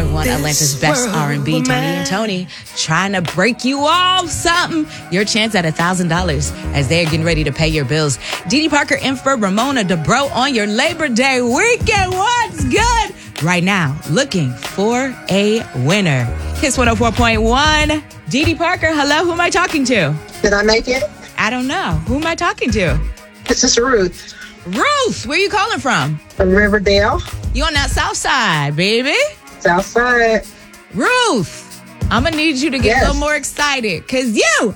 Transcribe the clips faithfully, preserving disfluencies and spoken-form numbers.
point one, Atlanta's best R and B. Tony and Tony trying to break you off something. Your chance at one thousand dollars as they're getting ready to pay your bills. Dee Dee Parker in for Ramona DeBro on your Labor Day weekend. What's good? Right now, looking for a winner. Kiss one oh four point one. Dee Dee Parker, hello. Who am I talking to? Did I make it? I don't know. Who am I talking to? This is Ruth. Ruth, where you calling from? From Riverdale. You on that south side, baby? South side. Ruth, I'm going to need you to get Yes. a little more excited because you are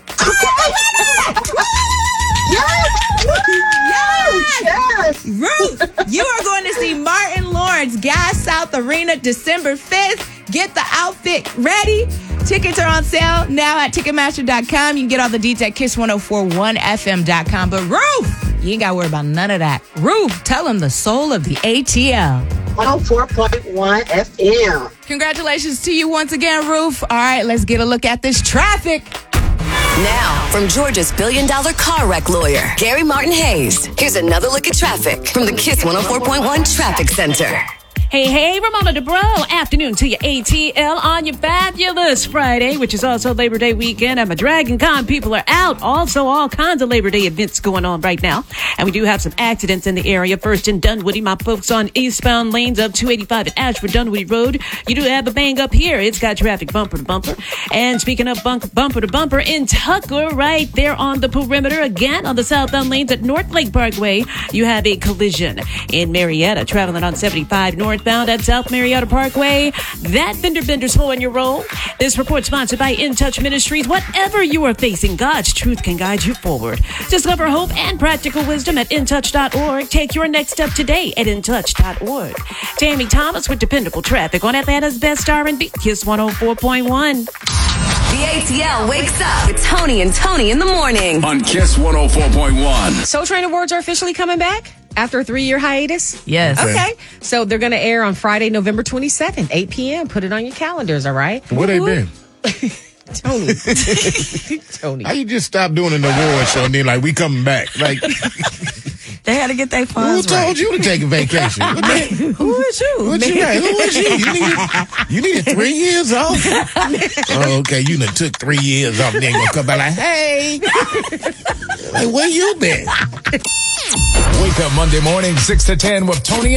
Yes! Yes! Ruth, you are going to see Martin Lawrence Gas South Arena December fifth. Get the outfit ready. Tickets are on sale now at Ticketmaster dot com. You can get all the deets at Kiss ten forty-one F M dot com. But Ruth, you ain't got to worry about none of that. Ruth, tell them the soul of the A T L. one oh four point one F M. Congratulations to you once again, Ruth. All right, let's get a look at this traffic. Now, from Georgia's billion dollar car wreck lawyer, Gary Martin Hayes, here's another look at traffic from the Kiss one oh four point one Traffic Center. Hey, hey, Ramona DeBro. Afternoon to your A T L on your fabulous Friday, which is also Labor Day weekend. And my Dragon Con people are out. Also, all kinds of Labor Day events going on right now. And we do have some accidents in the area. First in Dunwoody, my folks on eastbound lanes of two eighty-five at Ashford Dunwoody Road. You do have a bang up here. It's got traffic bumper to bumper. And speaking of bunk, bumper to bumper, in Tucker, right there on the perimeter, again on the southbound lanes at North Lake Parkway, you have a collision. In Marietta, traveling on seventy-five north. Found at South Marietta Parkway. That fender bender slow in your roll. This report sponsored by In Touch Ministries. Whatever you are facing, God's truth can guide you forward. Discover hope and practical wisdom at in touch dot org. Take your next step today at in touch dot org. Tammy Thomas with dependable traffic on Atlanta's best R and B. Kiss one oh four point one. The A T L wakes up with Tony and Tony in the morning. On Kiss one oh four point one. Soul Train Awards are officially coming back after a three-year hiatus? Yes. Okay. So they're going to air on Friday, November twenty-seventh, eight p.m. Put it on your calendars, all right? Where they been? Tony. Tony. How you just stop doing an award show and then like we coming back? Like They had to get their who funds told right. you to take a vacation? What the- Who is you? What you got? Who is you? You needed, you needed three years off? Oh, okay. You done took three years off and then gonna come back like, hey, like, where you been? Wake up Monday morning, six to ten with Tony